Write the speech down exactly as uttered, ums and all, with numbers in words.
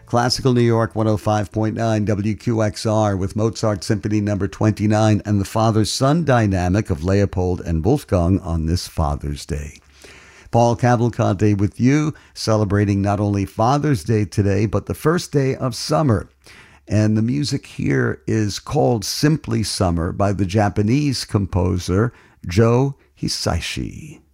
Classical New York one oh five point nine W Q X R with Mozart Symphony Number twenty-nine and the father-son dynamic of Leopold and Wolfgang on this Father's Day. Paul Cavalcante with you, celebrating not only Father's Day today, but the first day of summer. And the music here is called Simply Summer by the Japanese composer Joe Hisaishi.